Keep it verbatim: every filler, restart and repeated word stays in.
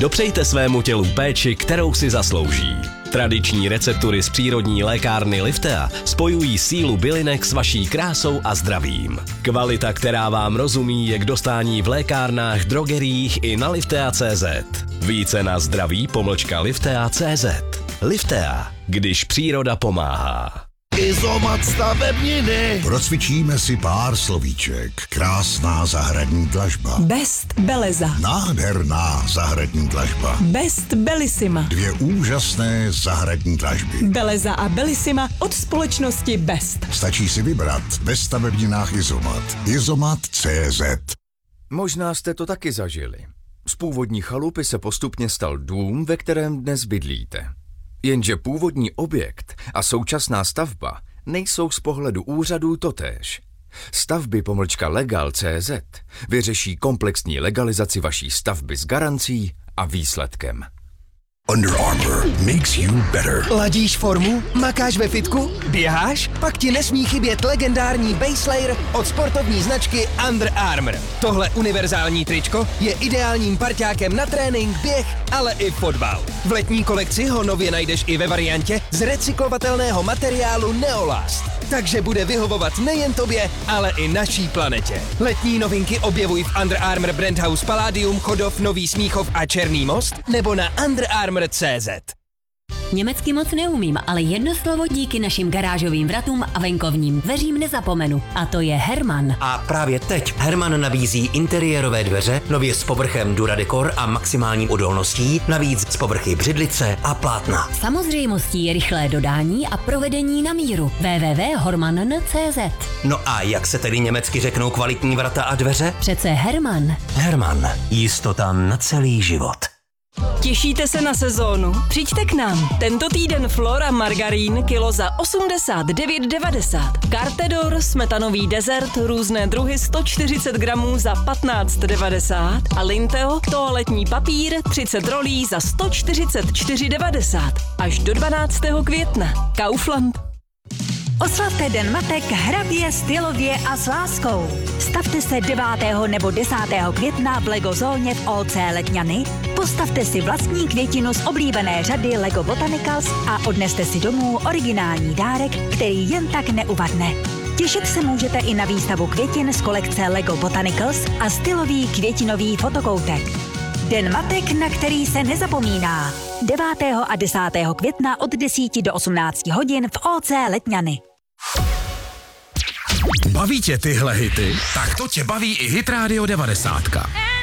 Dopřejte svému tělu péči, kterou si zaslouží. Tradiční receptury z přírodní lékárny Liftea spojují sílu bylinek s vaší krásou a zdravím. Kvalita, která vám rozumí, je k dostání v lékárnách, drogeriích i na liftea tečka cé zet. Více na zdraví pomlčka liftea tečka cé zet. Liftea, když příroda pomáhá. Izomat stavebniny. Procvičíme si pár slovíček. Krásná zahradní dlažba. Best Beleza. Nádherná zahradní dlažba. Best Bellissima. Dvě úžasné zahradní dlažby. Beleza a Bellissima od společnosti Best. Stačí si vybrat ve stavebninách Izomat. Izomat tečka cé zet. Možná jste to taky zažili. Z původní chalupy se postupně stal dům, ve kterém dnes bydlíte. Jenže původní objekt a současná stavba nejsou z pohledu úřadů totéž. Stavby pomlčka legal tečka cé zet vyřeší komplexní legalizaci vaší stavby s garancí a výsledkem. Under Armour makes you better. Ladíš formu? Makáš ve fitku? Běháš? Pak ti nesmí chybět legendární base layer od sportovní značky Under Armour. Tohle univerzální tričko je ideálním parťákem na trénink, běh, ale i fotbal. V letní kolekci ho nově najdeš i ve variantě z recyklovatelného materiálu Neolast. Takže bude vyhovovat nejen tobě, ale i naší planetě. Letní novinky objevuj v Under Armour Brand House Palladium, Chodov, Nový Smíchov a Černý Most nebo na Under Armour tečka cé zet. Německy moc neumím, ale jedno slovo díky našim garážovým vratům a venkovním dveřím nezapomenu. A to je Herman. A právě teď Herman nabízí interiérové dveře, nově s povrchem Duradecor a maximální odolností, navíc z povrchy břidlice a plátna. Samozřejmostí je rychlé dodání a provedení na míru. w w w tečka horman tečka cé zet. No a jak se tedy německy řeknou kvalitní vrata a dveře? Přece Herman. Herman. Jistota na celý život. Těšíte se na sezónu? Přijďte k nám. Tento týden Flora margarín kilo za osmdesát devět devadesát. Cartedor smetanový dezert různé druhy sto čtyřicet gramů za patnáct devadesát a Linteo toaletní papír třicet rolí za sto čtyřicet čtyři devadesát. Až do dvanáctého května. Kaufland. Oslavte Den matek hrabě, stylově a s láskou. Stavte se devátého nebo desátého května v Lego zóně v O C Letňany, postavte si vlastní květinu z oblíbené řady Lego Botanicals a odneste si domů originální dárek, který jen tak neuvadne. Těšit se můžete i na výstavu květin z kolekce Lego Botanicals a stylový květinový fotokoutek. Den matek, na který se nezapomíná. devátého a desátého května od deseti do osmnácti hodin v O C Letňany. Baví tě tyhle hity? Tak to tě baví i Hit Radio devadesát.